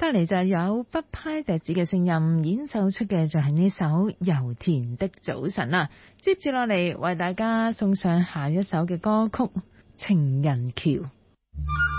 隔籬就有北派笛子嘅聲音，演奏出嘅就係呢首油田的早晨啦。接住落嚟為大家送上下一首嘅歌曲《情人橋》。